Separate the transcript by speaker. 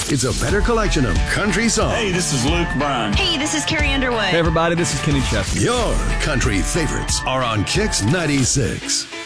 Speaker 1: It's a better collection of country songs.
Speaker 2: Hey, this is Luke Bryan.
Speaker 3: Hey, this is Carrie Underwood.
Speaker 4: Hey, everybody, this is Kenny Chesney.
Speaker 1: Your country favorites are on Kix 96.